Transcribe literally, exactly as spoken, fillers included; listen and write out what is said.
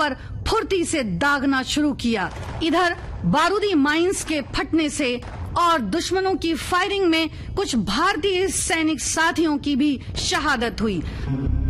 पर फुर्ती से दागना शुरू किया। इधर बारूदी माइंस के फटने से और दुश्मनों की फायरिंग में कुछ भारतीय सैनिक साथियों की भी शहादत हुई।